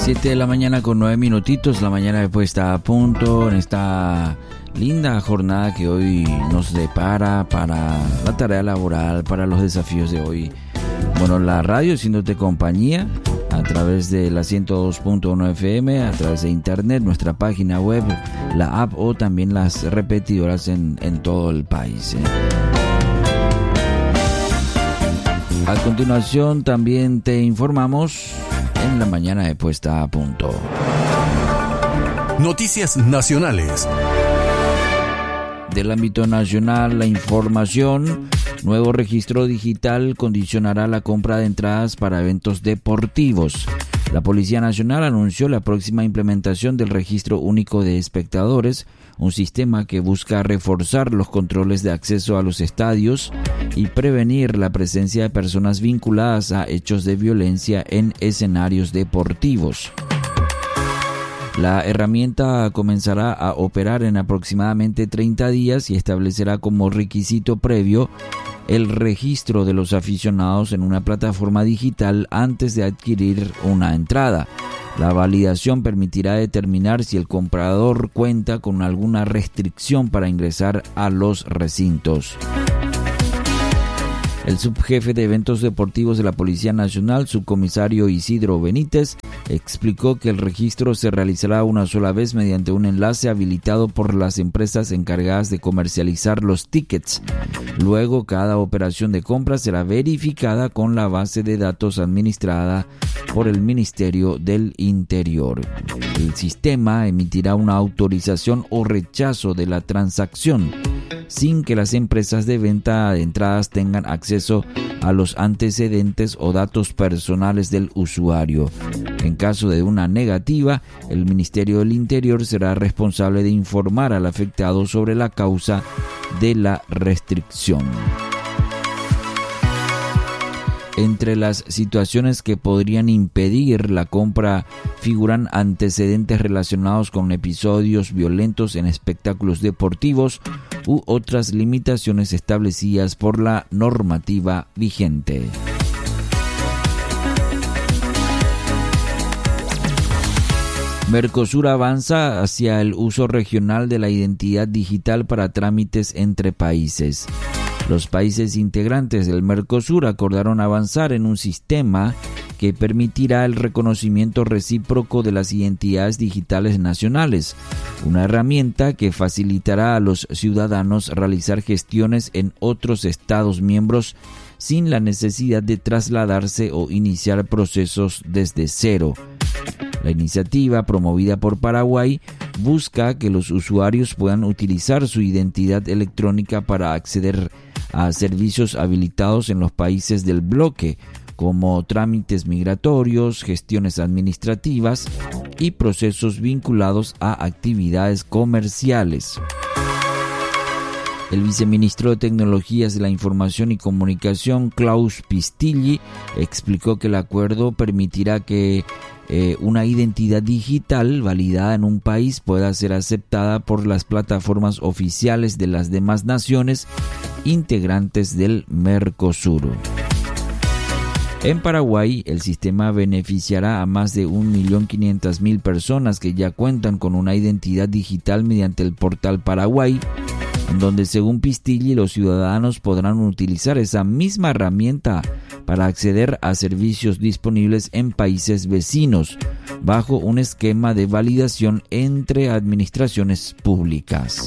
7 de la mañana con 9 minutitos, la mañana de puesta a punto en esta linda jornada que hoy nos depara para la tarea laboral, para los desafíos de hoy. Bueno, la radio haciéndote compañía a través de la 102.1 FM, a través de internet, nuestra página web, la app o también las repetidoras en todo el país. A continuación también te informamos en la mañana de puesta a punto. Noticias nacionales. Del ámbito nacional, la información: nuevo registro digital condicionará la compra de entradas para eventos deportivos. La Policía Nacional anunció la próxima implementación del Registro Único de Espectadores, un sistema que busca reforzar los controles de acceso a los estadios y prevenir la presencia de personas vinculadas a hechos de violencia en escenarios deportivos. La herramienta comenzará a operar en aproximadamente 30 días y establecerá como requisito previo el registro de los aficionados en una plataforma digital antes de adquirir una entrada. La validación permitirá determinar si el comprador cuenta con alguna restricción para ingresar a los recintos. El subjefe de eventos deportivos de la Policía Nacional, subcomisario Isidro Benítez, explicó que el registro se realizará una sola vez mediante un enlace habilitado por las empresas encargadas de comercializar los tickets. Luego, cada operación de compra será verificada con la base de datos administrada por el Ministerio del Interior. El sistema emitirá una autorización o rechazo de la transacción, sin que las empresas de venta de entradas tengan acceso a los antecedentes o datos personales del usuario. En caso de una negativa, el Ministerio del Interior será responsable de informar al afectado sobre la causa de la restricción. Entre las situaciones que podrían impedir la compra figuran antecedentes relacionados con episodios violentos en espectáculos deportivos u otras limitaciones establecidas por la normativa vigente. Mercosur avanza hacia el uso regional de la identidad digital para trámites entre países. Los países integrantes del Mercosur acordaron avanzar en un sistema que permitirá el reconocimiento recíproco de las identidades digitales nacionales, una herramienta que facilitará a los ciudadanos realizar gestiones en otros Estados miembros sin la necesidad de trasladarse o iniciar procesos desde cero. La iniciativa, promovida por Paraguay, busca que los usuarios puedan utilizar su identidad electrónica para acceder a servicios habilitados en los países del bloque, como trámites migratorios, gestiones administrativas y procesos vinculados a actividades comerciales. El viceministro de Tecnologías de la Información y Comunicación, Klaus Pistilli, explicó que el acuerdo permitirá que una identidad digital validada en un país pueda ser aceptada por las plataformas oficiales de las demás naciones integrantes del Mercosur. En Paraguay, el sistema beneficiará a más de 1.500.000 personas que ya cuentan con una identidad digital mediante el portal Paraguay, en donde, según Pistilli, los ciudadanos podrán utilizar esa misma herramienta para acceder a servicios disponibles en países vecinos, bajo un esquema de validación entre administraciones públicas.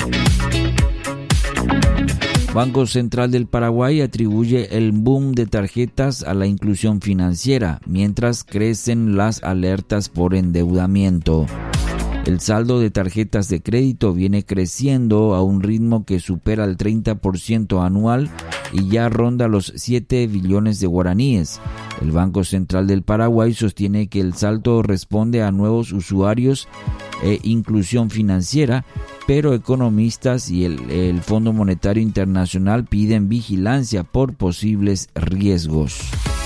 Banco Central del Paraguay atribuye el boom de tarjetas a la inclusión financiera, mientras crecen las alertas por endeudamiento. El saldo de tarjetas de crédito viene creciendo a un ritmo que supera el 30% anual y ya ronda los 7 billones de guaraníes. El Banco Central del Paraguay sostiene que el salto responde a nuevos usuarios e inclusión financiera, pero economistas y el Fondo Monetario Internacional piden vigilancia por posibles riesgos.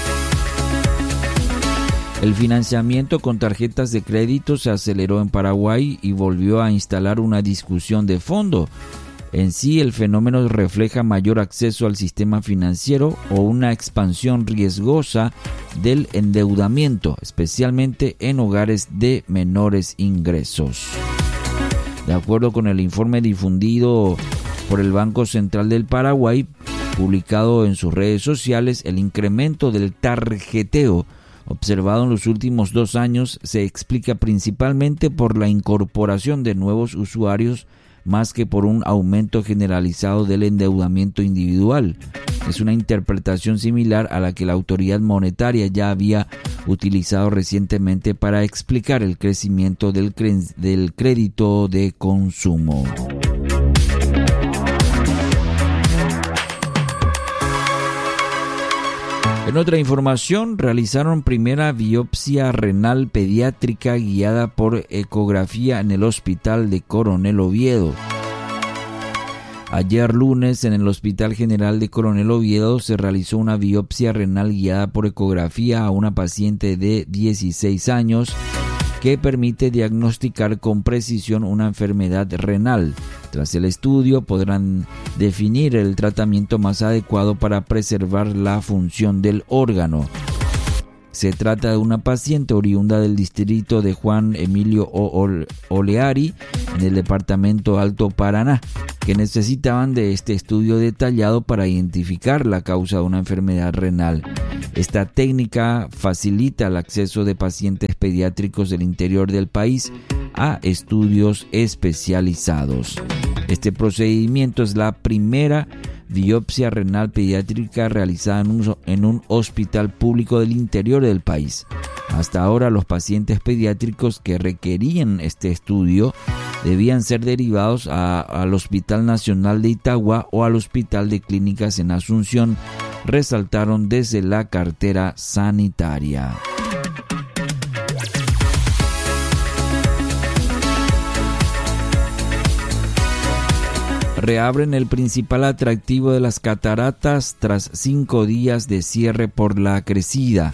El financiamiento con tarjetas de crédito se aceleró en Paraguay y volvió a instalar una discusión de fondo. En sí, el fenómeno refleja mayor acceso al sistema financiero o una expansión riesgosa del endeudamiento, especialmente en hogares de menores ingresos. De acuerdo con el informe difundido por el Banco Central del Paraguay, publicado en sus redes sociales, el incremento del tarjeteo observado en los últimos 2 años se explica principalmente por la incorporación de nuevos usuarios más que por un aumento generalizado del endeudamiento individual. Es una interpretación similar a la que la autoridad monetaria ya había utilizado recientemente para explicar el crecimiento del crédito de consumo. En otra información, realizaron primera biopsia renal pediátrica guiada por ecografía en el Hospital de Coronel Oviedo. Ayer lunes, en el Hospital General de Coronel Oviedo, se realizó una biopsia renal guiada por ecografía a una paciente de 16 años que permite diagnosticar con precisión una enfermedad renal. Tras el estudio podrán definir el tratamiento más adecuado para preservar la función del órgano. Se trata de una paciente oriunda del distrito de Juan Emilio Oleari, en el departamento Alto Paraná, que necesitaban de este estudio detallado para identificar la causa de una enfermedad renal. Esta técnica facilita el acceso de pacientes pediátricos del interior del país a estudios especializados. Este procedimiento es la primera biopsia renal pediátrica realizada en un hospital público del interior del país. Hasta ahora, los pacientes pediátricos que requerían este estudio debían ser derivados al Hospital Nacional de Itagua o al Hospital de Clínicas en Asunción, resaltaron desde la cartera sanitaria. Reabren el principal atractivo de las cataratas tras 5 días de cierre por la crecida.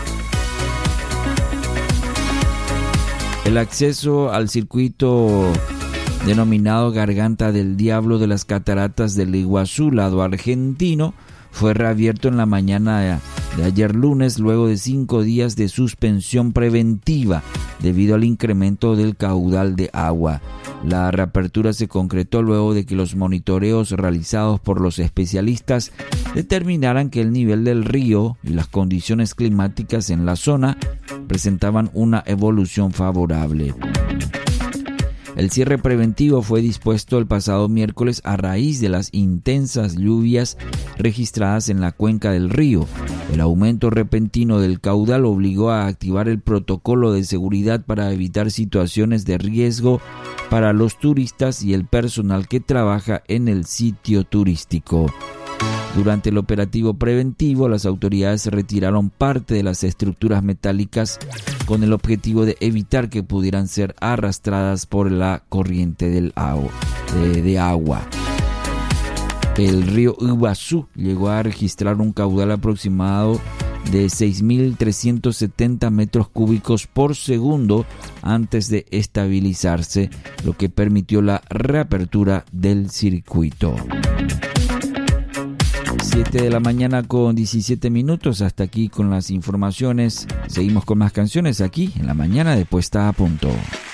El acceso al circuito denominado Garganta del Diablo de las cataratas del Iguazú, lado argentino, fue reabierto en la mañana de ayer lunes luego de 5 días de suspensión preventiva debido al incremento del caudal de agua. La reapertura se concretó luego de que los monitoreos realizados por los especialistas determinaran que el nivel del río y las condiciones climáticas en la zona presentaban una evolución favorable. El cierre preventivo fue dispuesto el pasado miércoles a raíz de las intensas lluvias registradas en la cuenca del río. El aumento repentino del caudal obligó a activar el protocolo de seguridad para evitar situaciones de riesgo para los turistas y el personal que trabaja en el sitio turístico. Durante el operativo preventivo, las autoridades retiraron parte de las estructuras metálicas con el objetivo de evitar que pudieran ser arrastradas por la corriente de agua. El río Iguazú llegó a registrar un caudal aproximado de 6.370 metros cúbicos por segundo antes de estabilizarse, lo que permitió la reapertura del circuito. 7 de la mañana con 17 minutos. Hasta aquí con las informaciones. Seguimos con más canciones aquí en la mañana de Puesta a Punto.